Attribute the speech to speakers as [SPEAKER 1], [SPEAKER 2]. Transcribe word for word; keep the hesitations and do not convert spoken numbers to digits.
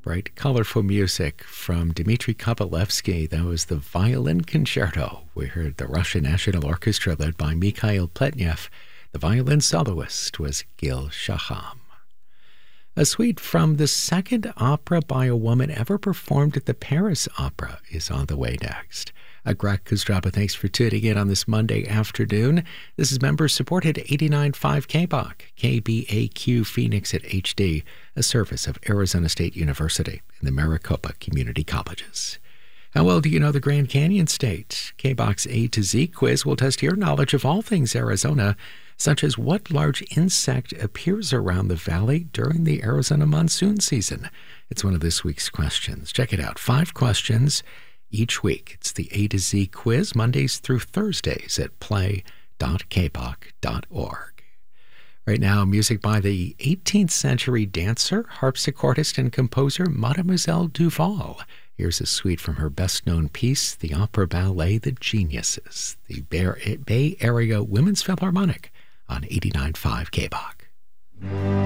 [SPEAKER 1] Bright, colorful music from Dmitri Kovalevsky. That was the Violin Concerto. We heard the Russian National Orchestra led by Mikhail Pletnev. The violin soloist was Gil Shaham. A suite from the second opera by a woman ever performed at the Paris Opera is on the way next. I'm Greg Kostraba. Thanks for tuning in on this Monday afternoon. This is member-supported eighty-nine point five K B O C, K B A Q Phoenix at H D, a service of Arizona State University and the Maricopa Community Colleges. How well do you know the Grand Canyon State? K B O C's A to Z quiz will test your knowledge of all things Arizona, such as what large insect appears around the valley during the Arizona monsoon season. It's one of this week's questions. Check it out. Five questions each week. It's the A to Z quiz, Mondays through Thursdays at play dot k b o c dot org. Right now, music by the eighteenth century dancer, harpsichordist, and composer Mademoiselle Duval. Here's a suite from her best-known piece, the opera ballet The Geniuses, the Bay Area Women's Philharmonic on eighty-nine point five K B O C.